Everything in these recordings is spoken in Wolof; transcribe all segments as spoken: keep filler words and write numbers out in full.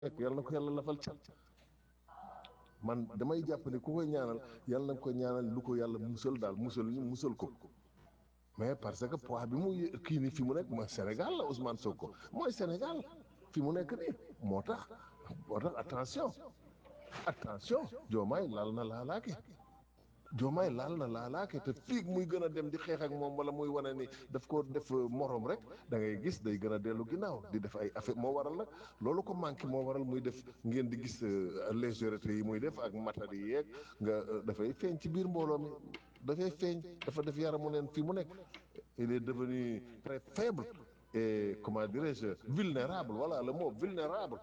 nekk yàlla na ko yàlla lafal cat man damay jàpp ne ku koy ñaanal yàlla na ko ñaanal lu ko yàlla musal daal musal ñu musal ko mais parce que poids bi mu yë- kii ni fi mu nekk mooy Sénégal la Ousmane Sonko mooy Sénégal fi mu nekk nii moo tax moo tax attention attention Diomaye laal na laalaake Diomaye laal na laalaake te fii muy gën a dem di xeex ak moom wala muy wane ni daf ko def morom rek da ngay gis day gën a dellu ginnaaw di def ay affaire moo waral nag loolu ko manqué moo waral muy def ngeen di gis euh, légèreté yi muy def ak matadi yi yeeg nga euh, dafay feeñ ci biir mbooloo mi dafay feeñ dafa def yaramu neen fii mu nekk il est devenu très faible et comment dirais-je vulnérable voilà le mot vulnérable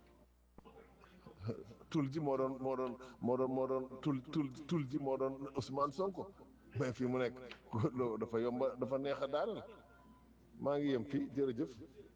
tul ji moo doon moo doon moo doon moo doon tul tul tul ji moo doon Ousmane Sonko mais fii mu nekk loolu dafa yomba dafa neex a daanal maa ngi yem fii jërëjëf.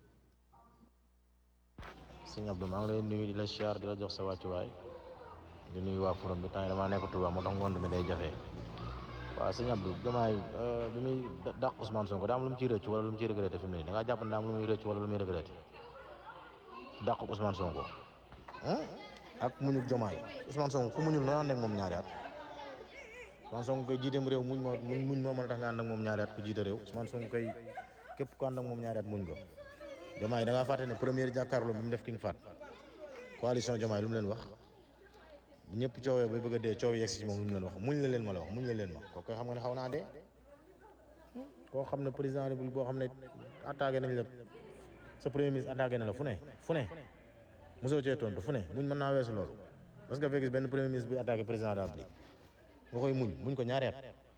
sëñ Abdou maa ngi lay nuyu di la siyaar di la jox sa wàccuwaay di nuyu waa forum bi temps yi damaa nekk Touba moo tax ngoon mi day jafe waaw sëñ Abdou Diomaye bi muy dàq Ousmane Sonko daa am lu mu ciy rëcc wala lu mu ciy regretté fi mu ne da ngaa jàpp ne daa am lu muy rëcc wala lu muy regretté dàq Ousmane Sonko ah ak muñu Diomaye Ousmane Sonko ku muñul noo ànd ak moom ñaari at Ousmane Sonko koy jiiteem réew muñ moo muñ muñ moo mën a tax nga ànd ak moom ñaari at ku jiite réew Ousmane Sonko koy képp ku ànd ak moom ñaari at muñ ko Diomaye da ngaa fàtte ne première jàkkaarloo bi mu def King Fat coalition Diomaye lu mu leen wax bu ñëpp coowee bay bëgg a dee coow yegg si moom lu mu leen wax muñ la leen ma la wax muñ la leen ma kooku koy xam nga ne xaw naa dee koo xam ne président république boo xam ne attaqué nañ la sa premier ministre attaqué na la fu ne fu ne mosoo cee tontu fu ne muñ mën naa weesu loolu parce que fekk benn premier ministre bi attaqué président de la république nga koy muñ muñ ko ñaari at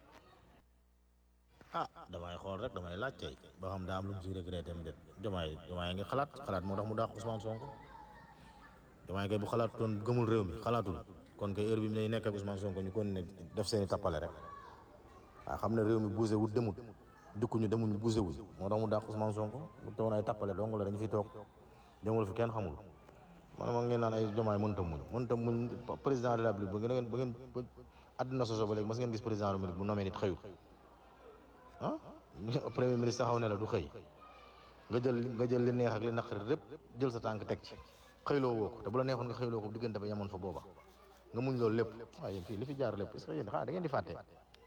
ah damay xool rek damay laaj tey ba xam daa am lu mu si regretté am déet Diomaye Diomaye ngi xalaat xalaat moo tax mu dàq Ousmane Sonko Diomaye kay bu xalaatutoon gëmul réew mi xalaatul kon kay heure bi mu lay nekk ak Ousmane Sonko ñu kon ne def seen i tappale rek waaw xam ne réew mi bougé wut demut dikkuñu demuñu bougé wuñ moo tax mu dàq Ousmane Sonko bu teewoon ay tappale dong la dañu fi toog demul fi kenn xamul man ma ngeen naan ay Diomaye mënut a muñ mënut a muñ président de la République ba ngeen ba ngeen ba àdduna soso ba léegi mas ngeen gis président de la République bu nommé nit xëyut ah premier ministre taxaw ne la du xëy nga jël nga jël li neex ak li naqari lépp jël sa tànk teg ci xëyloo woo ko te bu la neexoon nga xëyloo ko diggante ba yemoon fa booba nga muñ loolu lépp waaye yéen fii li fi jaar lépp est-ce que yéen xanaa da ngeen di fàtte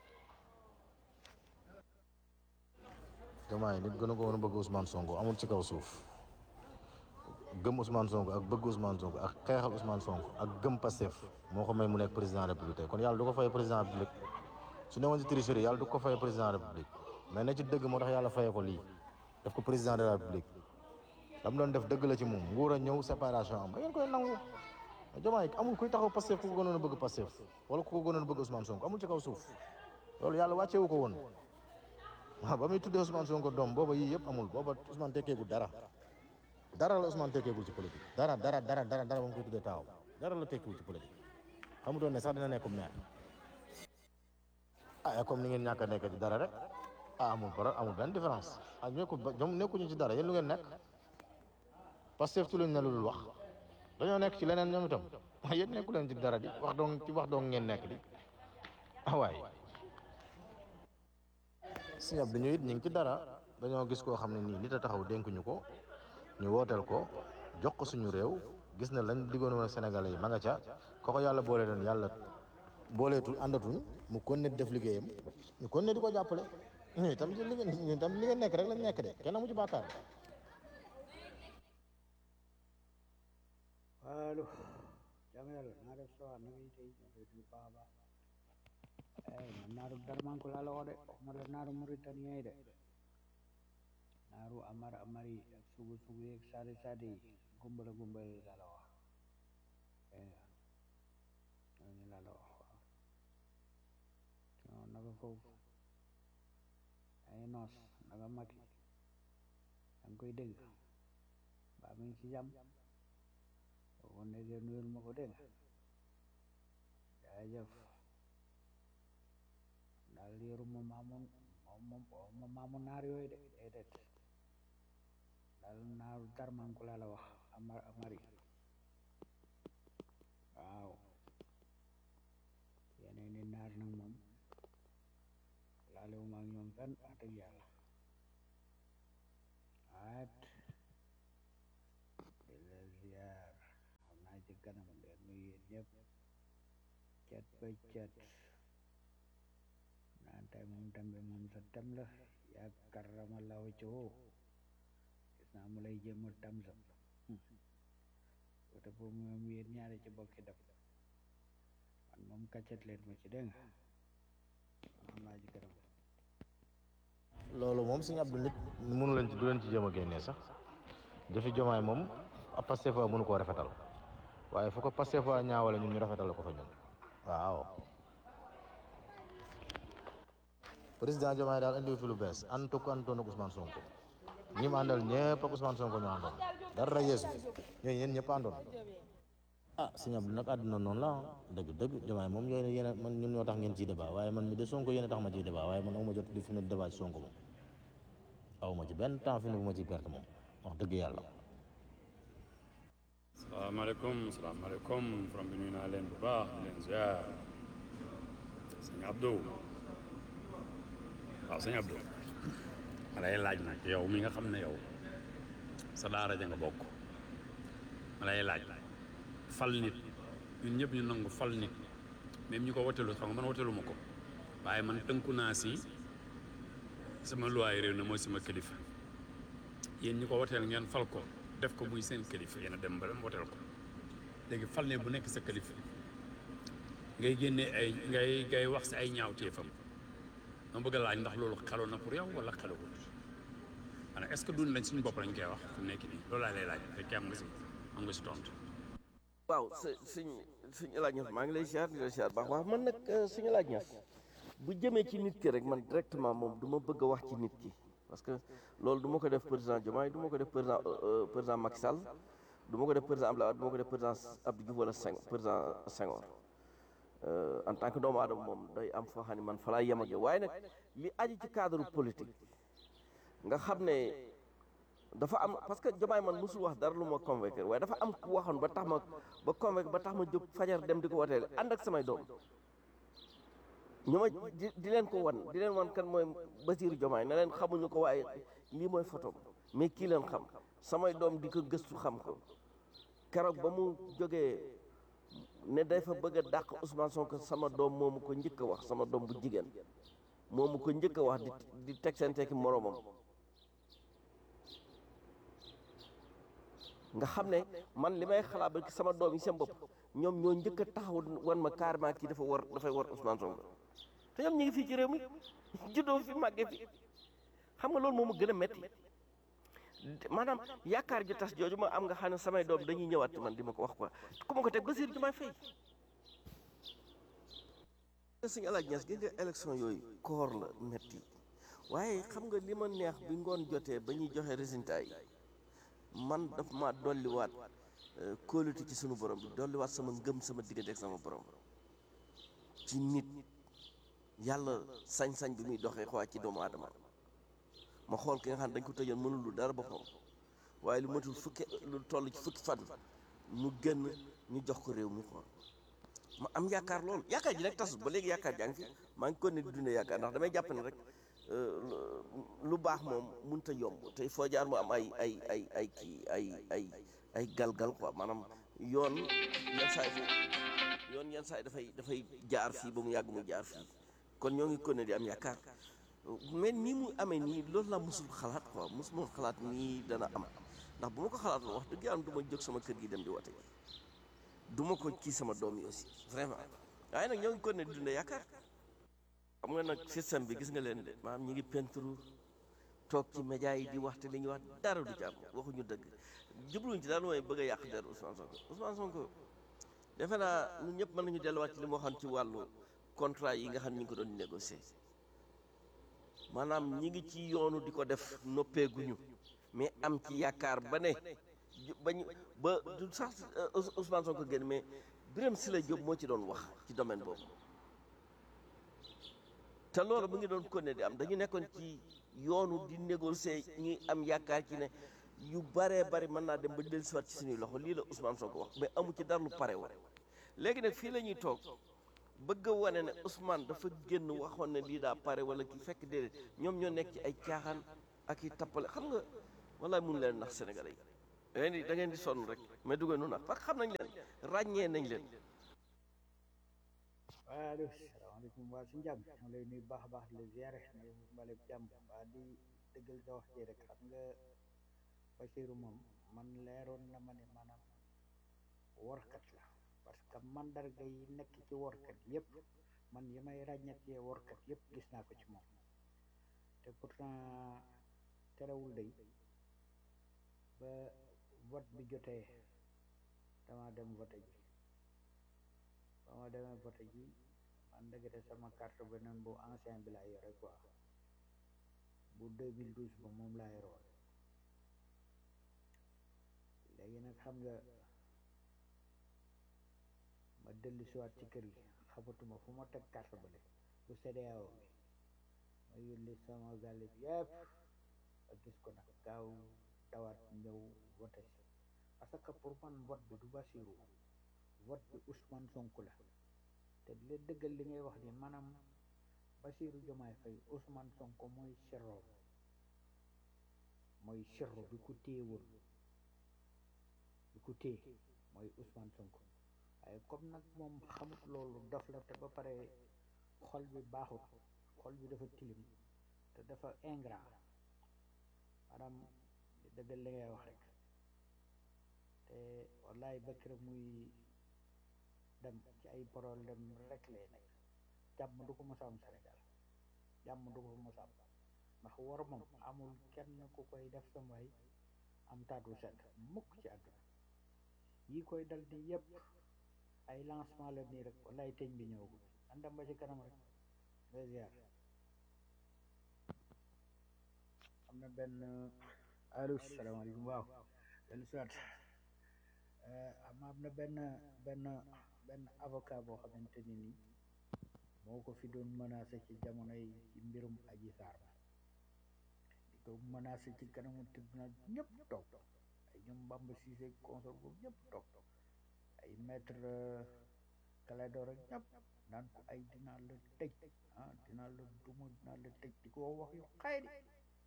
Diomaye nit gën a ko woon a bëgg Ousmane Sonko amul ci kaw suuf gëm Ousmane Sonko ak bëgg Ousmane Sonko ak xeexal Ousmane Sonko ak gëm Pastef moo ko may mu nekk président de la République tey kon yàlla du ko fay président de la République su newoon ci tricherie yàlla du ko fay président de la République mais na ci dëgg moo tax yàlla fayee ko lii def ko président de la République la mu doon def dëgg la ci moom nguur a ñëw séparation am da ngeen koy nangu Diomaye amul kuy taxaw Pastef ku ko gënoon a bëgg Pastef wala ku ko gënoon a bëgg Ousmane Sonko amul ci kaw suuf loolu yàlla wàcceewu ko woon waaw ba muy tuddee Ousmane Sonko doom booba yii yëpp amul booba Ousmane tekkeegul dara dara la Ousmane tekkeegul ci politique dara dara dara dara dara ba mu koy tuddee taaw dara la tekkiwul ci politique xamutoon ne sax dina nekkum maire ah comme ni ngeen ñàkk a nekk ci dara rek ah amul bara amul benn différence ah ñoo ba ñoom nekkuñu ci dara yéen lu ngeen nekk Pastef tu lañ ne lu dul wax dañoo nekk ci leneen ñoom itam yéen nekku leen ci dara di wax doon ci wax doon ngeen nekk di ah waay si ab dañu it ñu ngi ci dara dañoo gis koo xam ne nii nit a taxaw dénkuñu ko ñu wooteel ko jox ko suñu réew gis ne lañ diggoon woon Sénégalais yi ma nga ca koko yàlla boole doon yàlla booleetul àndatuñ mu kon ne def liggéeyam ñu kon ne di ko jàppale ñu itam ci li ngeen ñu itam li ngeen nekk rek lañ nekk de kenn amu ci bàkkaar allo jam yàlla naa def soir na ngay tey na du baax baax ay man naaru darmanko laa la wax de waxuma la naaru mauritanien yi de naaru amar amari ak sugu sugu yeeg sade sade yi gumbala gumbala yi laa la wax eh ñooñu laa la wax waaw non naka foofu ay noos naka maki da nga koy dégg ba mi ngi ci jàmm boo nekkee nuyul ma ko dégg jaajëf daal liiru ma maamu moom moom maamu naar yooyu de déedéet daal naaru darmanko laa la wax amar amari waaw yeneen ni naar nag moom laalewu ma ak ñoom fenn wax dëgg yàlla at di la ziar ñëpp cat ba cat naan tey moom tembe moom sa tem la yaa karamallahu ci woo gis naa mu lay jéem a tam sa wate boobu moom yéen ñaari ci bokki def man moom kaccat leen ma ci dégg nga am naa ci këram loolu moom Sëñ Abdou nit mënu leen ci du leen ci jéem a génnee sax jëfi Jomaay moom a Pastef fa mënu koo rafetal waaye fu ko Pastef fa ñaawale ñun ñu rafetal ko fa ñun waaw président Jomaay daal indi fi lu bees antu ko antoon ak Ousmane Sonko ñi ma àndal ñëpp ak Ousmane Sonko ñu àndoon dara yeesu fi ñooñu yéen ñëpp àndoon ah Sëñ Abdou nag àdduna noonu la dëgg dëgg Jomaay moom yéen yéen man ñun ñoo tax ngeen ciy débat waaye man mi de Sonko yéen a tax ma ciy débat waaye man aw ma jot di fi ne débat ci Sonko moom aw ma ci benn temps fi ne bu ma ciy perte moom wax dëgg yàlla. salaamaaleykum salaamaaleykum from bi nuyu naa leen bu baax di leen ziar sëñ Abdou waaw sëñ Abdou ma lay laaj nag yow mi nga xam ne yow sa daara ja nga bokk ma lay laaj fal nit ñun ñëpp ñu nangu fal nit même ñu ko wotelu xam nga man wotelu ma ko waaye man tënku naa si sama luwaay réew na mooy sama kilifa yéen ñu ko woteel ngeen fal ko def ko muy seen kilifa yéen a dem ba dem woteel ko léegi fal ne bu nekk sa kilifa ngay génne ay ngay ngay wax si ay ñaawteefam ma bëgg a laaj ndax loolu xeloo na pour yow wala xelowul maanaam est-ce que dund lañ suñu bopp lañ koy wax fu nekk nii loolu laa lay laaj fekkee am nga si am nga si tontu. waaw su suñ suñu laaj ñas maa ngi lay ziar di la ziar baax waaw man nag suñu laaj ñas bu jëmee ci nit ki rek man directement moom du ma bëgg a wax ci nit ki parce que loolu du ma ko def président Diomaye du ma ko def président président Macky Sall du ma ko def président Abdoulaye Wade du ma ko def président Abdou Diouf wala Senghor président Senghor en tant que doomu aadama moom day am foo xam ne man fa laay yem ak yow waaye nag li aju ci cadre politique nga xam ne dafa am parce que Diomaye man mosul wax dara lu ma convaincre waaye dafa am ku waxoon ba tax ma ba convaincre ba tax ma jóg fajar dem di ko wooteel ànd ak samay doom ñu ma di di leen ko wan di leen wan kan mooy Bassirou Diomaye ne leen xamuñu ko waaye lii mooy photo mais kii leen xam samay doom di ko gëstu xam ko keroog ba mu jógee ne day fa bëgg a dàq Ousmane Sonko sama doom moomu ko njëkk a wax sama doom bu jigéen moomu ko njëkk a wax di di teg seen tekki moroomam nga xam ne man li may xalaat ba sama doom yi seen bopp ñoom ñoo njëkk a taxaw wan ma carrément kii dafa war dafay war Ousmane Sonko te ñoom ñu ngi fii ci réew mi juddoo fi màggee fi xam nga loolu moom mu gën a métti maanaam yaakaar ju tas jooju ma am nga xam ne samay doom dañuy ñëwaat man di ma ko wax quoi ku ma ko teg Bassirou Diomaye Faye suñu alaaj ñas gis nga élection yooyu koor la métti waaye xam nga li ma neex bi ngoon jotee ba ñuy joxe résultat yi man daf ma dolliwaat kóolute ci sunu borom bi dolliwaat sama ngëm sama diggante ak sama borom ci nit yàlla sañ-sañ bi muy doxee xawaa ci doomu aadama ma xool ki nga xam ne dañ ko tëjoon mënul lu dara boppam waaye lu matul fukki lu toll ci fukki fan mu génn ñu jox ko réew mi xool ma am yaakaar loolu yaakaar ji nag tasut ba léegi yaakaar jaa ngi fi maa ngi kon ne di dundee yaakaar ndax damay jàpp ne rek lu baax moom mënut a yomb tey foo jaar mu am ay ay ay ay kii ay ay ay galgal quoi maanaam yoon yenn saa yi yoon yenn saa yi dafay dafay jaar fii ba mu yàgg mu jaar fii kon ñoo ngi kon ne di am yaakaar mais nii mu amee nii loolu laa musul xalaat quoi musul moom xalaat nii dana am ndax bu ma ko xalaatoon wax dëgg yàlla du ma jóg sama kër gi dem di wote du ma ko ci sama doom yi aussi vraiment waaye nag ñoo ngi kon ne di dundee yaakaar xam nga nag système bi gis nga leen de maanaam ñi ngi peinture toog ci média yi di waxte li ñuy wax dara du ci am waxuñu dëgg jubluñ ci daal mooy bëgg a yàq der Ousmane Sonko Ousmane Sonko defe naa ñun ñëpp mën nañu delluwaat ci li mu waxoon ci wàllu contrat yi nga xam ne ñu ngi ko doon négocier maanaam ñi ngi ci yoonu di ko def noppeeguñu mais am ci yaakaar ba ne bañ ba du sax Ousmane Sonko génn mais Birame Souleye Diop moo ci doon wax ci domaine boobu te loolu mu ngi doon konne di am dañu nekkoon ci yoonu di négocier ñuy am yaakaar ci ne yu baree bari mën naa dem ba dellusiwaat ci suñuy loxo lii la Ousmane Sonko wax mais amu ci dara lu pare woon léegi nag fii la ñuy toog bëgg a wane ne Ousmane dafa génn waxoon ne lii daa pare wala ki fekk déedéet ñoom ñoo nekk ci ay caaxaan ak i tappale xam nga wallaay mun leen nax Sénégalais yi da ngeen di da ngeen di sonn rek mais duggee nu nax parce que xam nañ leen ràññee nañ leen allo salaamaaleykum waa suñu jàmm ñoo lay nuyu baax a baax di la ziare ne mbale jàmm waa di dëggal sa wax ji rek xam nga Basiru moom man leeroon na ma ne maanaam workat la parce que mandarga yi nekk ci workat yépp man yi may ràññatee workat yépp gis naa ko ci moom te pourtant terewul day ba vote bi jotee dama dem vote ji ba ma demee vote ji man ndekete sama carte beneen bu ancien bi laa yore quoi bu deux mille douze ba moom laa yoroon léegi nag xam nga ma dellu siwaat ci kër gi xamatuma fu ma teg carte bale bu C D A O bi ma yulli sama gàlle bi yëpp a gis ko nag gaaw tawaat ñëw vote si parce que pour man vote bi du Basiru vote bi Ousmane Sonko la te di leen dëggal li ngay wax ni maanaam Basiru Jomaay Fay Ousmane Sonko mooy sirro mooy sirro bi ku téye woon bi ku téye mooy Ousmane Sonko waaye comme nag moom xamut loolu dof la te ba pare xol bi baaxut xol bi dafa tilim te dafa ingrat maanaam di dëggal li ngay wax rek te wallaay Bakir muy dem ci ay problème rek lay nekk jàmm du ko mos a am Sénégal jàmm du ko mos a am ndax war moom amul kenn ku koy def sa mbay am taatu sedd mukk ci àdduna yi koy dal di yépp ay lancement la nii rek wallaay teñ bi ñëwagul an dem ba ci kanam rek nga ziar am na benn allo salaamaaleykum waaw dellu siwaat am am na benn benn benn avocat boo xamante ni nii moo ko fi doon menacé ci jamono yi ci mbirum Adji Sarr di ko menacé ci kanamu tribunal ñëpp toog ay ñoom Bamba Cissé consort boobu ñëpp toog ay maître Clédor ak ñëpp naan ko ay dinaa la tëj ah dinaa la duma dinaa la tëj di ko wax yu xay di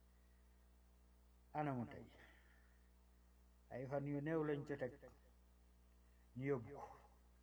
anamu tey ay fan yu néew lañ ci teg ñu yóbbu ko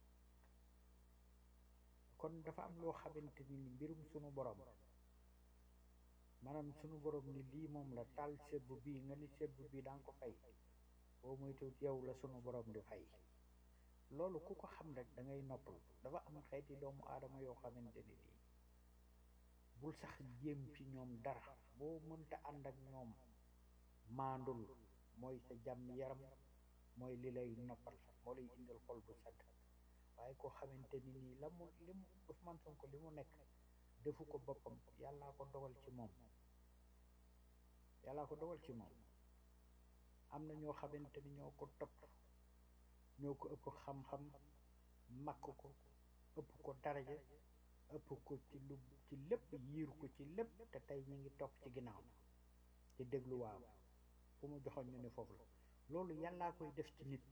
kon dafa am loo xamante ni mbirum sunu borom maanaam sunu borom ni lii moom la taal sebb bii nga ni sebb bii danga ko fay boo moytu yow la sunu borom di fay loolu ku ko xam rek da ngay noppal dafa am xeeti doomu aadama yoo xamante ni nii bul sax jéem ci ñoom dara boo mënta ànd ak ñoom maandul mooy sa jàmm yaram mooy li lay noppal moo lay indil xol bu sedd waaye koo xamante ni nii la mu li mu Ousmane Sonko li mu nekk defu ko boppam yàllaa ko dogal ci moom yàllaa ko dogal ci moom am na ñoo xamante ni ñoo ko topp ñoo ko ëpp xam-xam makk ko ëpp ko daraja ëpp ko ci lu ci lépp yiir ko ci lépp te tey ñu ngi topp ci ginnaaw ci déglu waaw fu mu joxoon ñu ne foofu la loolu yàllaa koy def ci nit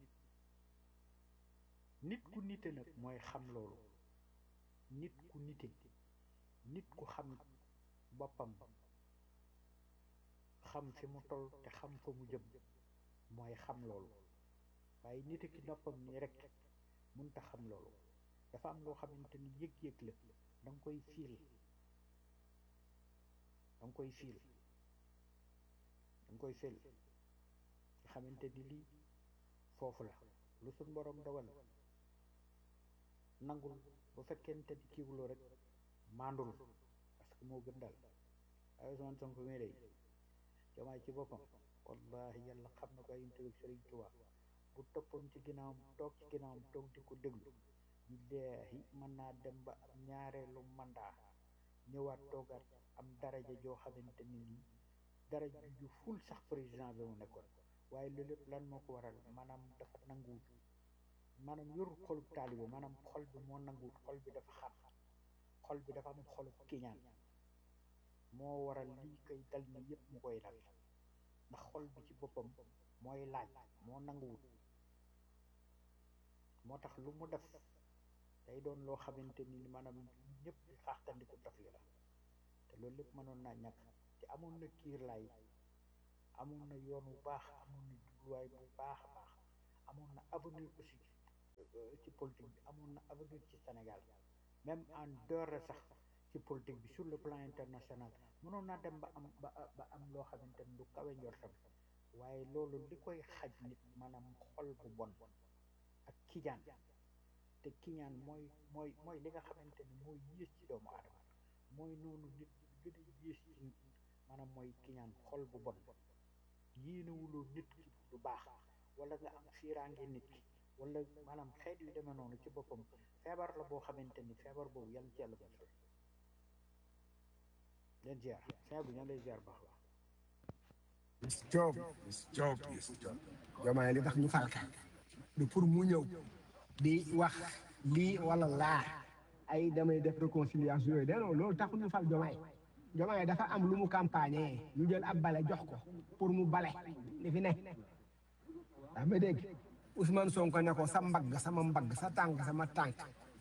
nit ku nite nag mooy xam loolu nit ku nite nit ku xam boppam xam fi mu toll te xam fa mu jëm mooy xam loolu waaye nit ki noppam nii rek mënta xam loolu dafa am loo xamante ni yëg-yëg la da nga koy fiil da nga koy fiil da nga koy fiil nga xamante ni lii foofu la lu suñ borom dogal nangul bu fekkente ni kiiwuloo rek mandul parce que moo gën dal waaye Ousmane Sonko mi day Diomaye ci boppam wallahi yàlla xam na ko ay inter Sëriñ Tuubaa bu toppoon ci ginnaawam toog ci ginnaawam toog di ko déglu billaahi mën naa dem ba am ñaareelu mandat ñëwaat toogaat am daraja joo xamante ni nii daraja ju ful sax président bi mu nekkoon waaye loolu lépp lan moo ko waral maanaam dafa nanguwut maanaam yorul xolub taalibe maanaam xol bi moo nanguwut xol bi dafa xam xol bi dafa am xolub kiñaan moo waral lii koy dal ni yépp mu koy dal ndax xol bi ci boppam mooy laaj moo nanguwut moo tax lu mu def day doon loo xamante ni maanaam ñëpp di xaaxtandiku daf li la te loolu lépp mënoon naa ñàkk te amoon na kiir laay amoon na yoon bu baax amoon na jubluwaay bu baax a baax amoon na avenir aussi ci politique bi amoon na avenir ci Sénégal même en dehors de sax ci politique bi sur le plan international mënoon naa dem ba am ba ba am loo xamante ni lu kawe njortam waaye loolu li koy xaj nit maanaam xol bu bon ak kiñaan te kiñaan mooy mooy mooy li nga xamante ni mooy yées ci doomu aadama mooy noonu nit gën a yées ci nit maanaam mooy kiñaan xol bu bon yéenewuloo nit ki lu baax wala nga am fiiraange nit ki wala maanaam xeet yu demee noonu ci boppam feebar la boo xamante ni feebar boobu yàlla ci yàlla musal leen ziar fin bu ñoo lay ziar baax la It's job it's job it's job Diomaye li tax ñu fal ka du pour mu ñëw di wax lii wala laa ay damay def réconciliation yooyu non loolu taxul ñu fal Diomaye Diomaye dafa am lu mu campagne ñu jël ab bale jox ko pour mu bale li fi ne daa ma dégg Ousmane Sonko ne ko sa mbagg sama mbagg sa tànk sama tànk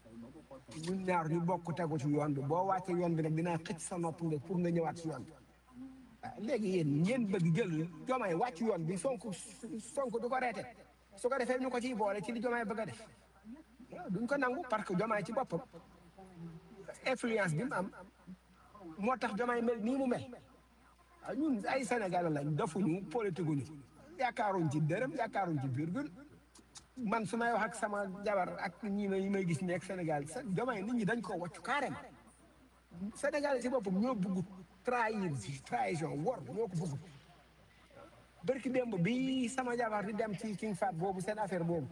ñun ñaar ñu bokk tegu ci yoon bi boo wàccee yoon bi nag dinaa xëcc sa nopp nga pour nga ñëwaat ci yoon bi waaw léegi yéen ngeen bëgg jël Diomaye wàcc yoon bi Sonko Sonko du ko reete su ko defee ñu ko ciy boole ci li Diomaye bëgg a def duñ ko nangu parce que Diomaye ci boppam influence bi mu am moo tax Diomaye mel nii mu mel waaw ñun ay Sénégalais lañ defuñu politique ñu yaakaaruñ ci dërëm yaakaaruñ ci virgule man su may wax ak sama jabar ak ñi may may gis nekk Sénégal sa Diomaye nit ñi dañ ko wàccu carrément Sénégal ci boppam ñoo bëgg trahir trahison wor ñoo ko bëgg bërki démb bi sama jabar di dem ci King Fat boobu seen affaire boobu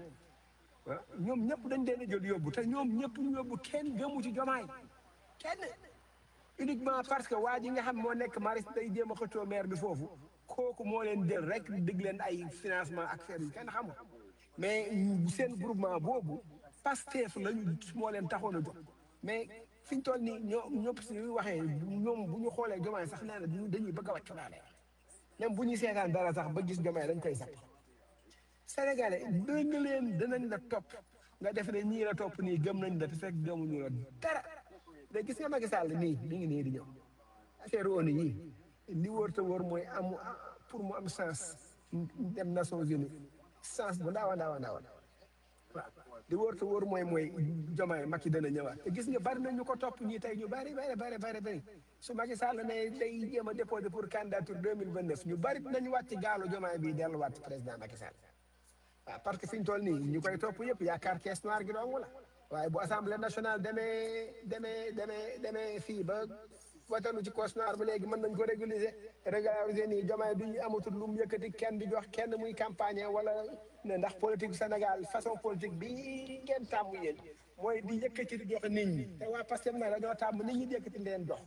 ñoom ñëpp dañ leen a jël yóbbu te ñoom ñëpp ñu yóbbu kenn gëmu ci Diomaye kenn uniquement parce que waa ji nga xam moo nekk Maris day jéem a xëccoo maire bi foofu kooku moo leen jël rek dig leen ay financement ak affaire yi kenn xamul mais seen groupement boobu Pastef lañu moo leen taxoon a jóg mais fi ñu toll nii ñoo ñëpp si waxee ñoom bu ñu xoolee Diomaye sax nee na dañuy bëgg a wàcc daale même bu ñuy seetaan dara sax ba gis Diomaye dañ koy sax Sénégalais dëgg leen danañ la topp nga def ne ñii la topp nii gëm nañ la te fekk gëmuñu la dara léegi gis nga Macky Sall nii mi ngi nii di ñëw affaire ONU yi li wóor te wóor mooy amu pour mu am chance dem Nations Unies chance bu ndaawa ndaawa ndaawa waaw li wóor te wóor mooy mooy Diomaye Macky dana ñëwaat te gis nga bari na ñu ko topp ñii tey ñu bari bari bari bari bari su Macky Sall ne day jéem a déposé pour candidature deux mille vingt neuf ñu bari nañu wàcc gaalu Diomaye bii delluwaat président Macky Sall waaw parce que fi ñu toll nii ñu koy topp yëpp yaakaar caisse noire gi dong la waaye bu assemblée nationale demee demee demee demee fii ba watanu ci caisse noire ba léegi mën nañ ko régulariser régulariser nii Diomaye du ñu amatul lu mu yëkkati kenn di jox kenn muy campagne wala ne ndax politique Sénégal façon politique bi ngeen tàmm yéen mooy di yëkkati di jox nit ñi te waa Pastef na dañoo tàmm nit ñi di yëkkati leen jox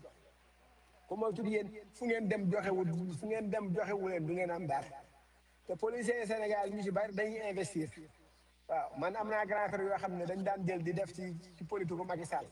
ku ma tudd yéen fu ngeen dem joxewul fu ngeen dem joxewu leen du ngeen am dara te policiers Sénégal ñu ci bari dañuy investir waaw man am naa grand frère yoo xam ne dañ daan jël di def ci ci politique bu Macky Sall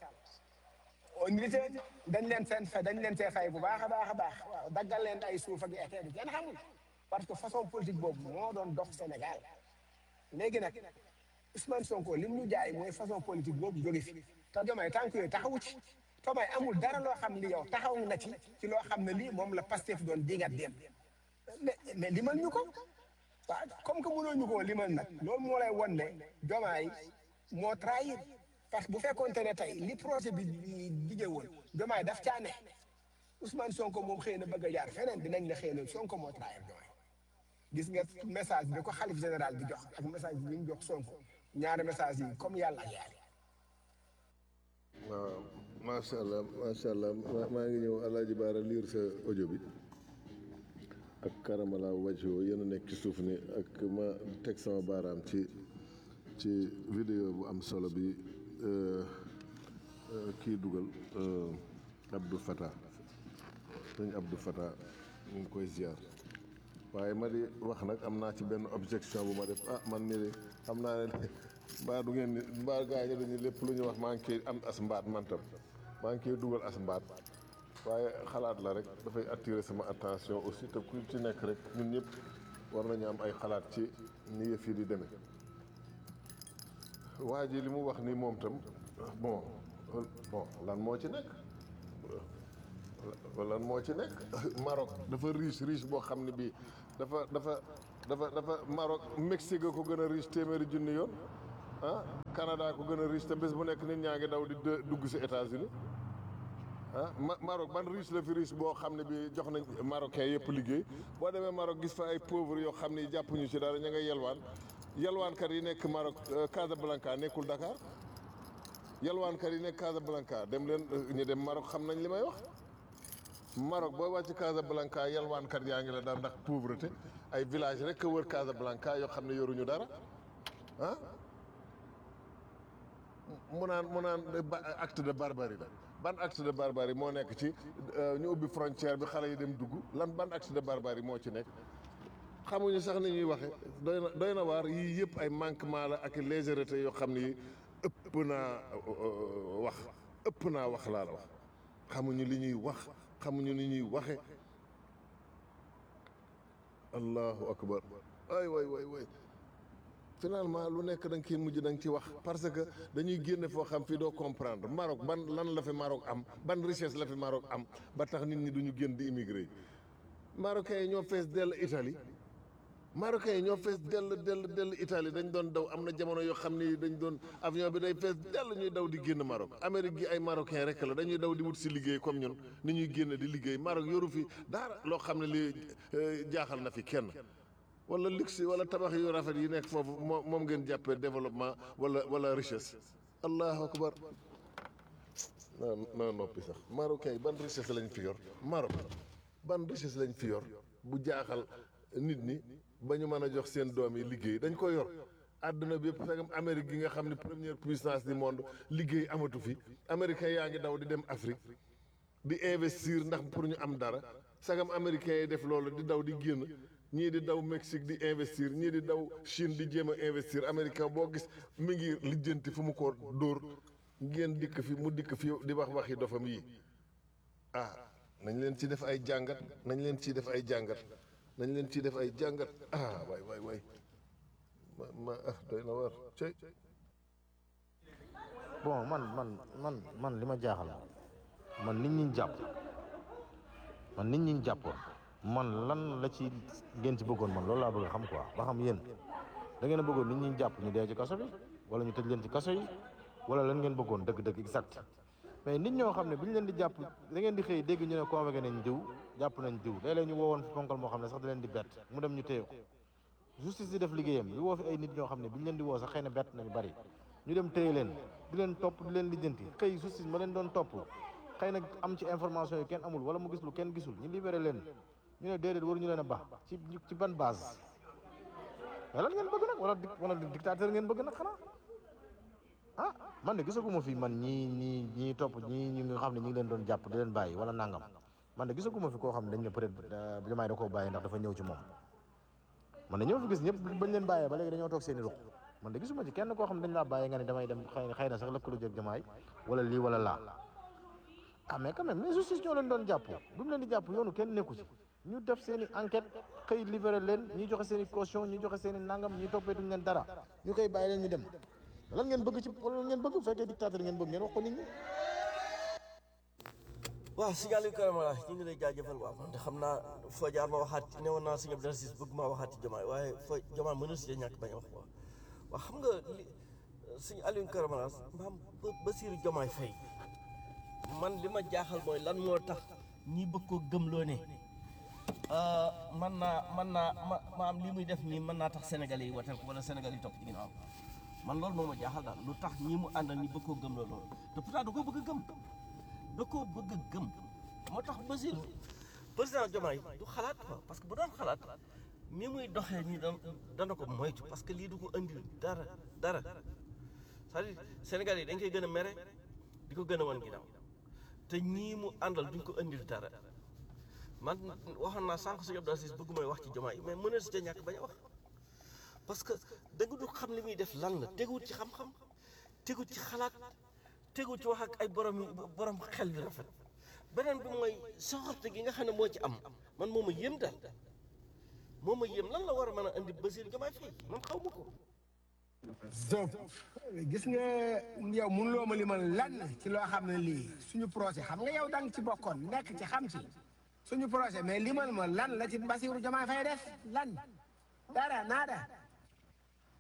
on dit dañ leen seen fay dañ leen see fay bu baax a baax a baax waaw daggal leen ay suuf ak été bi kenn xamul parce que façon politique boobu moo doon dox Sénégal léegi nag Ousmane Sonko lim ñu jaay mooy façon politique boobu jóge fi te Diomaye tànk yooyu taxawu ci Diomaye amul dara loo xam ni yow taxaw na ci ci loo xam ne lii moom la Pastef doon dingat dem mais mais limal ñu ko waaw comme que mënoo ñu ko limal nag loolu moo lay won ne Diomaye moo trahir parce que bu fekkoonte ne tey li projet bi dige woon Diomaye daf caa ne Ousmane Sonko moom xëy na bëgg a jaar feneen dinañ ne xëy na Sonko moo trahir Diomaye gis nga message bi ko xalif général bi jox ak message bi ñu jox Sonko ñaari message yi comme yàlla ak yàlla. waaw macha allah macha allah maa ngi ñëw Alaaji Baara liir sa audio bi ak karamala wajho yéen a nekk ci suuf ni ak ma teg sama baaraam ci ci vidéo bu am solo bi kii dugal Abdou Fattah sëñ Abdou Fattah ñu ngi koy ziar waaye ma di wax nag am naa ci benn objection bu ma def ah man mii de xam naa ne mbaa du ngeen ni mbaa gaa yi dañu lépp lu ñu wax maa ngi koy am as mbaat man tam maa ngi koy dugal as mbaat waaye xalaat la rek dafay attirer sama attention aussi te ku ci nekk rek ñun ñëpp war nañu am ay xalaat ci ni yëf yi di demee waa ji li mu wax ni moom tam bon bon lan moo ci nekk lan moo ci nekk Maroc dafa riche riche boo xam ne bii dafa dafa dafa dafa Maroc Mexique ko gën a riche téeméeri junni yoon ah Canada ko gën a riche te bés bu nekk nit ñaa ngi daw di dugg si États-Unis ah Maroc ban riche la fi riche boo xam ne bi jox nañ Marocain yëpp liggéey boo demee Maroc gis fa ay pauvre yoo xam ne jàppuñu ci dara ña ngay yelwaan yelwaankat yi nekk Maroc Casablanca nekkul Dakar yelwaankat yi nekk Casablanca dem leen ñu dem Maroc xam nañ li may wax Maroc booy wàcc Casablanca yelwaankat yaa ngi la daan ndax pauvreté ay village rek a wër Casablanca yoo xam ne yoruñu dara ah mu naan mu naan acte de barbarie la ban acte de barbarie moo nekk ci ñu ubbi frontière bi xale yi dem dugg lan ban acte de barbarie moo ci nekk xamuñu sax ni ñuy waxe doy na doy na waar yii yëpp ay manquement la ak légèreté yoo xam ni ëpp naa wax ëpp naa wax laa la wax xamuñu li ñuy wax xamuñu li ñuy waxe allahu akbar ay way way way finalement lu nekk da nga ciy mujj da nga ci wax parce que dañuy génne foo xam fii doo comprendre Maroc ban lan la fi Maroc am ban richesse la fi Maroc am ba tax nit ñi duñu génn di immigré yi Marocains yi ñoo fees dell Italie Marocains yi ñoo fees dell dell dell Italie dañ doon daw am na jamono yoo xam ni dañ doon avion bi day fees dell ñuy daw di génn Maroc Amérique gi ay Marocains rek la dañuy daw di wut si liggéey comme ñun ni ñuy génn di liggéey Maroc yoru fi dara loo xam ne lii jaaxal na fi kenn wala luxe wala tabax yu rafet yi nekk foofu moom moom ngeen jàppee développement wala wala richesse allahu akbar non non noppi sax Marocains yi ban richesse lañ fi yor Maroc ban richesse lañ fi yor bu jaaxal nit ñi ba ñu mën a jox seen doom yi liggéey dañ ko yor àdduna bi yëpp fekk Amérique gi nga xam ne première puissance du monde liggéey amatu fi américains yaa ngi daw di dem Afrique di investir ndax pour ñu am dara sagam américains yi def loolu di daw di génn ñii di daw Mexique di investir ñii di daw Chine di jéem a investir américain boo gis mi ngi lijjanti fu mu ko dóor ngeen dikk fi mu dikk fi di wax waxi dofam yi ah nañ leen ci def ay jàngat nañ leen ciy def ay jàngat nañ leen ciy def ay jàngat ah waay waay waay ma ma ah doy na war cey bon man man man man li ma jaaxal man nit ñi jàpp man nit ñi jàppoon man lan la ci ngeen ci bëggoon man loolu laa bëgg a xam quoi ba xam yéen da ngeen a bëggoon nit ñi jàpp ñu dee ci kaso bi wala ñu tëj leen ci kaso yi wala lan ngeen bëggoon dëgg-dëgg exact mais nit ñoo xam ne bi ñu leen di jàpp da ngeen di xëy dégg ñu ne convoqué nañ diw jàpp nañ diw léeg-léeg ñu woowoon fi ponkal moo xam ne sax da leen di bett mu dem ñu téye ko justice di def liggéeyam ñu woo fi ay nit ñoo xam ne bi ñu leen di woo sax xëy na bett nañu bari ñu dem téye leen di leen topp di leen lijjanti xëy justice ma leen doon topp xëy na am ci information yi kenn amul wala mu gis lu kenn gisul ñu libéré leen ñu ne déedéet waruñu leen a baax ci ci ban base mais lan ngeen bëgg nag wala wala dictateur ngeen bëgg nag xanaa ah man de gisaguma fi man ñii ñii ñii topp ñii ñi nga xam ne ñi ngi leen doon jàpp di leen bàyyi wala nangam man de gisaguma fi koo xam ne dañ ne peut-être Diomaye da koo bàyyi ndax dafa ñëw ci moom man de ñëw fi gis ñëpp bañ leen bàyyee ba léegi dañoo toog seen i ruq man de gisuma ci kenn koo xam ne dañ laa bàyyi nga ne damay dem xëy xëy na sax lëkkalu jëg Diomaye wala lii wala laa ah mais quand même mais justice ñoo leen doon jàpp bi mu leen di jàpp yoonu kenn nekku ci ñu def seen i enquête xëy libéré leen ñuy joxe seen i caution ñuy joxe seen i nangam ñuy toppeetuñ leen dara ñu koy bàyyi leen ñu dem lan ngeen bëgg ci wala lan ngeen bëgg bu fekkee dictateur ngeen bëgg ngeen wax ko nit ñi. waaw si Aliou Karamala ñu ngi lay jaajëfal waaw man de xam naa foo jaar ma waxaat ne woon naa si ñëpp dara si bëgg maa waxaat ci Diomaye waaye foo Diomaye mënul si ñàkk bañ a wax waaw waaw xam nga li suñu Aliou Karamala maam Bassirou Diomaye Faye man li ma jaaxal mooy lan moo tax ñi bëgg koo gëmloo ne man naa man naa ma maam li muy def nii mën naa tax Sénégalais yi wateel ko wala Sénégalais yi topp ci ginnaaw man loolu moo ma jaaxal daal lu tax ñi mu àndal ñi bëgg koo gëm loolu te pourtant da koo bëgg a gëm da koo bëgg a gëm moo tax Bassirou président Diomaye du xalaat quoi parce que bu doon xalaat ni muy doxee nii dana ko moytu parce que lii du ko indil dara dara c'est-à-dire Sénégal yi dañ koy gën a mere di ko gën a wan ginnaaw te ñii mu àndal duñ ko indil dara man waxoon naa sànq si Abdou Aziz bëgg may wax ci Diomaye mais mën na si ca ñàkk bañ a wax parce que da nga du xam li muy def lan la teguwut ci xam-xam teguwut ci xalaat teguwut ci wax ak ay borom yi borom xel yu rafet beneen bi mooy soxorte gi nga xam ne moo ci am man moo ma yéem daal moo ma yéem lan la war a mën a indi Bassirou Diomaye Faye man xaw ma ko. Diop gis nga yow mënuloo ma limal lan ci loo xam ne lii suñu projet xam nga yow da nga ci bokkoon nekk ci xam ci suñu projet mais limal ma lan la ci Bassirou Diomaye Faye def lan dara naada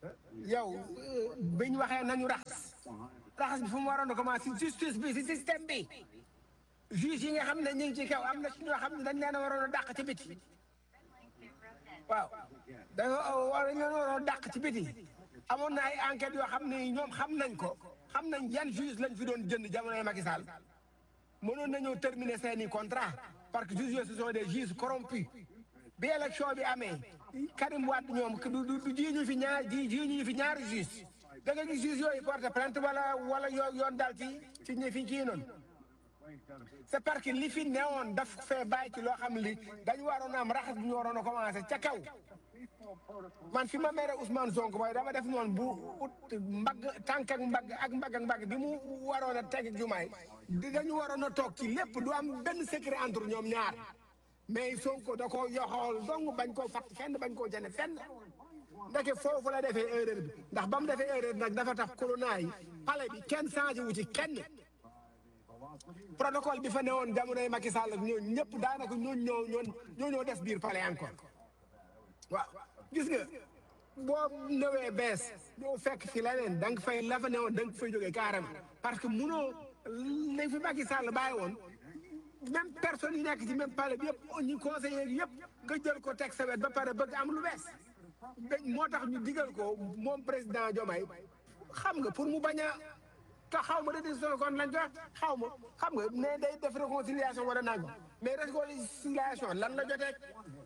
yow biñ waxee nañu raxas raxas bi fu mu waroon a commencé justice bi si système bi juge yi nga xam ne ñu ngi ci kaw am na ci ñoo xam ne dañ leen a waroon a dàq ci biti waaw dañoo war leen waroon a dàq ci biti amoon na ay enquêtes yoo xam ne ñoom xam nañ ko xam nañ yan juge lañ fi doon jënd jamonoy Macky Sall mënoon nañoo terminer seeni contrat parce que juges ce sont des juges corrompus bi élection bi amee Karim Wade ñoom du du du ji ñu fi ñaar ji ji ñu fi ñaari juge da nga gis juge yooyu porte plainte wala wala yoo yoon daal ci ci ñi fi kii noonu c'est parce que li fi newoon daf fee bàyyi ci loo xam li dañu waroon a am raxas bu ñu waroon a commencé ca kaw man fi ma mere Ousmane Sonko mooy dama def noonu bu ut mbagg tànk ak mbagg ak mbagg ak mbagg bi mu waroon a teg jumaay dañu waroon a toog ci lépp du am benn secret entre ñoom ñaar mais Sonko da koo yoxool dong bañ koo fàtt fenn bañ koo jane fenn ndeke foofu la defee erreur bi ndax ba mu defee erreur nag dafa tax corona yi pale bi kenn changé wu ci kenn protocole bi fa newoon jamonoy Macky Sall ak ñooñu ñëpp daanaka ñooñu ñoo ñoo ñoo ñoo des biir pale encore waaw gis nga boo newee bees doo fekk fi leneen da nga fay la fa newoon da nga fay jógee carrément parce que munoo ne fi Macky Sall bàyyi woon même personne yi nekk ci même palais bi yëpp ñu conseillers yëpp nga jël ko teg sa wet ba pare bëgg am lu bees moo tax ñu digal ko moom président Diomaye xam nga pour mu bañ a te xaw ma décision kon lañ jox xaw ma xam nga ne day def réconciliation wala nangam mais réconciliation lan la joteeg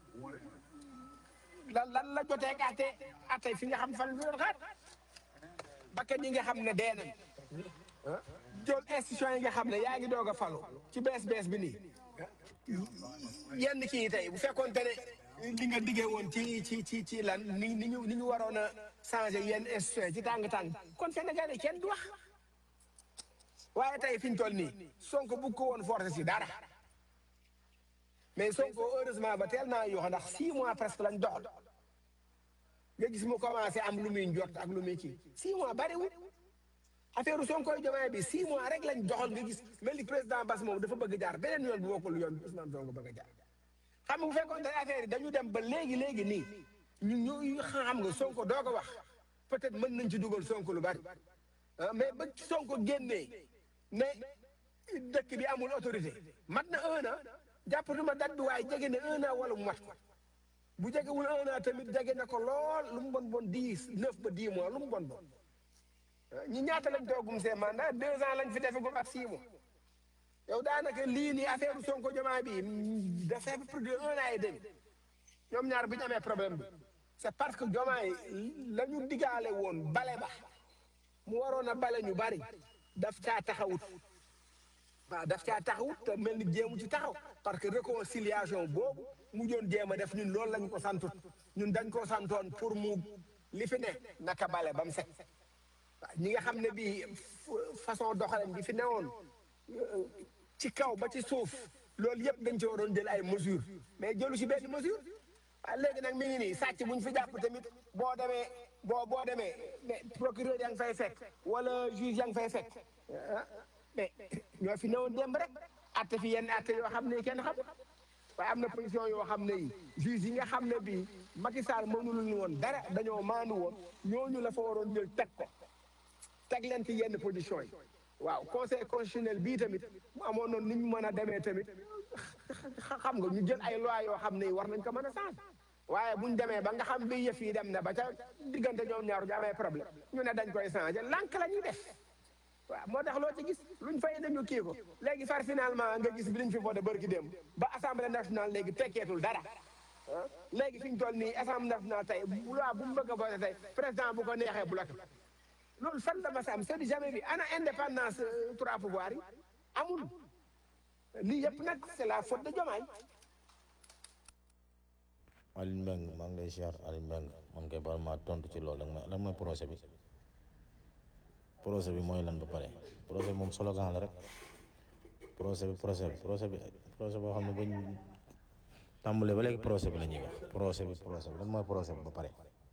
lan lan la joteeg ate ate fi nga xam fan la doon xaar bakkan yi nga xam ne dee nañ jël institution yi nga xam ne yaa ngi doog a falu ci bees bees bi nii yenn kii tey bu fekkoonte ne li nga diggee woon ci ci ci ci lan ni ni ñu ni ñu waroon a changé yenn institution ci tàng-tàng kon Sénégal yi kenn du wax waaye tey fi ñu toll nii Sonko bugg ko woon forcé si dara mais Sonko heureusement ba teel naa yoo ndax six mois presque lañ doxal nga gis mu commencé am lu muy njort ak lu muy kii six mois bariwul affaire Sonko Diomaye bi six mois rek lañ doxal nga gis mel ni président Bass moom dafa bëgg jaar beneen yoon bu bokkul yoon bi Ousmane Sonko bëgg a jaar xam nga bu fekkoon ne affaire yi dañu dem ba léegi léegi nii ñu ñu xam nga Sonko doo ko wax peut-être mën nañ ci dugal Sonko lu bari mais ba Sonko génnee ne dëkk bi amul autorité mat na un an jàppatuma date bi waaye jege na un an wala mu mat ko bu jegewul un an tamit jege na ko lool lu mu bon bon dix neuf ba dix mois lu mu bon bon ñi ñaata lañ toogum seen mandat deux ans lañ fi defagum ak six mois yow daanaka lii nii affaire Sonko Diomaye bi dafa fait plus de un an et demi ñoom ñaar bi ñu amee problème bi c'est parce que Diomaye la ñu digaale woon bale ba mu waroon a bale ñu bari daf caa taxawut waaw daf caa taxawut te mel ni jéemu ci taxaw parce que réconciliation boobu mu doon jéem a def ñun loolu lañ ko santut ñun dañ ko santoon pour mu li fi ne naka bale ba mu set waaw ñi nga xam ne bii façon doxalin bi fi newoon ci kaw ba ci suuf loolu yëpp dañ ci waroon jël ay mesures mais jëlu si benn mesure waaye léegi nag mi ngi nii sàcc buñ fi jàpp tamit boo demee boo boo demee mais procureur yaa ngi fay fekk wala juge yaa ngi fay fekk mais ñoo fi newoon démb rek atte fi yenn atte yoo xam ne kenn xam waaye am na position yoo xam ne yi juge yi nga xam ne bii Macky Sall mënul ñu woon dara dañoo maandu woon ñooñu la fa waroon jël teg ko teg leen ci yenn position yi waaw conseil constitutionnel bii tamit mu amoon noonu ni ñu mën a demee tamit xam nga ñu jël ay loi yoo xam ne war nañ ko mën a changer waaye buñ demee ba nga xam bi yëf yi dem na ba ca diggante ñoom ñaar ñu amee problème ñu ne dañ koy changer lànk la ñuy def waaw moo tax loo ci gis luñ fay dañu kii ko léegi far finalement nga gis bi liñ fi voté bërki dem ba assemblée nationale léegi tekkeetul dara léegi fi ñu toll nii assemblée nationale tey loi bu mu bëgg a voté tey président bu ko neexee bloqué loolu fan la ma sa am c'est du jamais bi ana indépendance trois pouvoirs yi amul lii yëpp nag c'est la faute de Diomaye. Aliou Mbengue maa ngi lay ziar Aliou Mbengue man kay bal ma tontu ci loolu lan lan mooy projet bi projet bi mooy lan ba pare projet bi moom slogan la rek projet bi projet bi projet bi projet boo xam ne bañ tàmbalee ba léegi projet bi la ñuy wax projet bi projet bi lan mooy projet bi ba pare.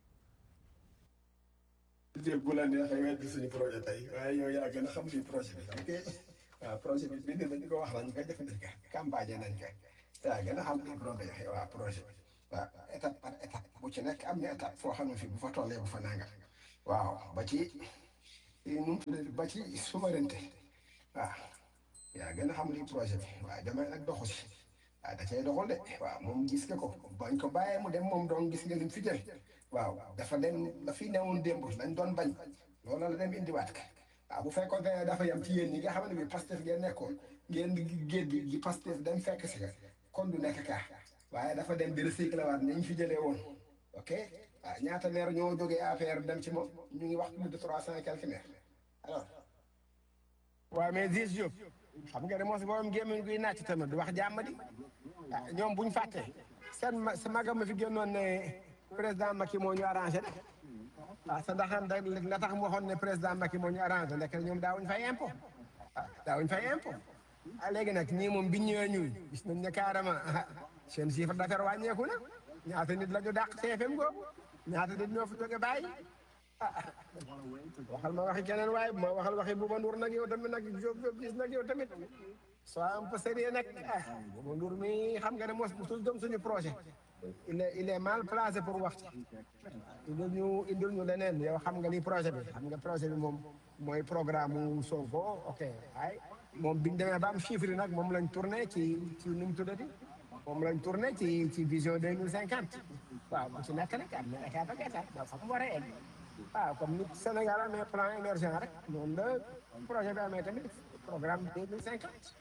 bu la neexee weddi suñu projet tey waaye yow yaa gën a xam suñu projet bi ok waaw projet bi bind nañu ko wax nañu koy def nañ ko campagne nañ ko yaa gën a xam suñu projet waaw projet bi waaw étape par étape bu ci nekk am na étape foo xam ne fii bu fa tollee bu fa nanga waaw ba ci nu mu tuddati ba ci souveraineté waaw yaa gën a xam li projet bi waaye damay nag doxu si waaw da cay doxul de waaw moom gis nga ko bañ ko bàyyee mu dem moom doon gis nga lim fi jël waaw dafa dem la fi newoon démb lañ doon bañ loolu la dem indiwaat ka waaw bu fekkoon ne dafa yem ci yéen ñi nga xam ne bi Pastef ngeen nekkoon ngeen di géej gi gi Pastef dem fekk si ka kon du nekk kaa waaye dafa dem di recycler waat nañ fi jëlee woon ok waaw ñaata maire ñoo jógee A P R dem ci moom ñu ngi wax plus de trois cent et quelques maires alors. waaw mais Ziz Diop xam nga ne mos borom gémmiñ guy naaj tamit du wax jàmm di ah ñoom buñ fàtte seen ma sa magam ma fi génnoon ne président Macky moo ñu arrangé de ah sa ndaxan da la tax mu waxoon ne président Macky moo ñu arrangé nekk ñoom daawuñ fay impôt ah daawuñ fay impôt ah léegi nag ñii moom biñ ñëwee ñuy gis nañ ne carrément ah seen chiffre d'affaires wàññeeku na ñaata nit la ñu dàq C F M googu ñaata nit ñoo fi jóge bàyyi ah waxal ma waxi keneen waaye ma waxal waxi Bouba Ndour nag yow tamit nag Diop Diop gis nag yow tamit soit un peu sérieux nag ah Bouba Ndour mi xam nga ne mos mosul gëm suñu projet il est il est mal placé pour wax ci indil ñu indil ñu leneen yow xam nga li projet bi xam nga projet bi moom mooy programme mu Sonko ok ay moom biñ demee ba am chiffre yi nag moom lañ tourné ci ci nu mu tuddati moom lañ tourné ci ci vision deux mille cinquante waaw bu ci nekk nag am na état ba état ba fa mu war a egg waaw comme ni Sénégal amee plan émergent rek noonu la projet bi amee tamit programme deux mille cinquante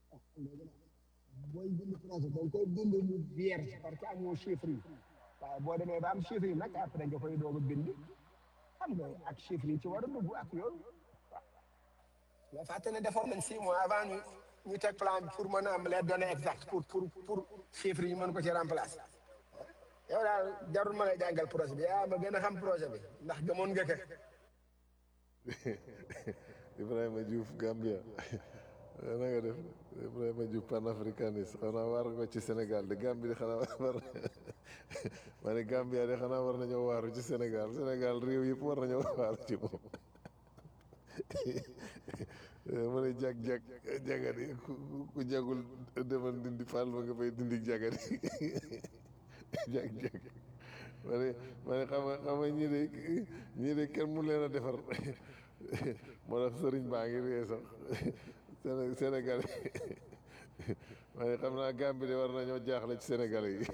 booy bind projet da nga koy bind mu vierge parce que amoo chiffre yi waaye boo demee ba am chiffre yi nag après nga koy doog a bind xam nga ak chiffre yi ci war a dugg ak yooyu waaw nga fàtte ne defoon nañ six mois avant ñu ñu teg plan bi pour mën a am les données exactes pour pour pour chiffres yi mën ko ci remplacer yow daal jarul ma lay jàngal projet bi yaa ma gën a xam projet bi ndax gëmoon nga ko. Ibrahima Diouf Gambia na nga def Ibrahima Diouf panafricaniste xanaa waar ko ci Sénégal de Gambie de xanaa war ma ne Gambia de xanaa war nañoo waaru ci Sénégal Sénégal réew yëpp war nañoo waaru ci moom ma ne jag jag jagadi ku ku jagul demal dindi faal ma nga fay dindi jagadi jag jag ma ne ma ne xam nga xam nga ñii de ñii de kenn mu leen a defar moo tax sëriñ baa ngi ree sax Sénégal ma ne xam naa Gambie de war nañoo jaaxle ci Sénégal yi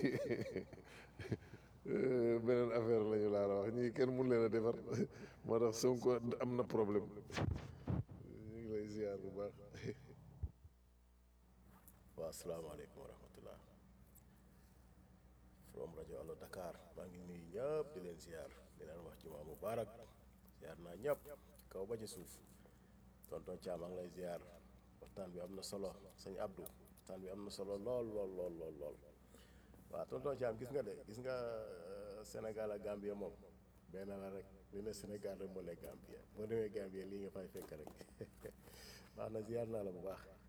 beneen affaire la ñu laa la wax ñii kenn mun leen a defar moo tax Sonko am na problème ñu ngi lay ziar bu baax. waaw asalaamaaleykum wa rahmatullah from rajo Allo Dakar maa ngi nuyu ñëpp di leen ziar di leen wax jumaa mubaarak ziar naa ñëpp kaw ba ci suuf tonton Thiam maa ngi lay ziar waxtaan bi am na solo sëñ Abdou waxtaan bi am na solo lool lool lool lool lool waaw tonton Thiam gis nga de gis nga Sénégal ak Gambie moom benn la rek li ne Sénégal rek moo ne Gambie boo demee Gambie lii nga fay fekk rek baax na ziar naa la bu baax.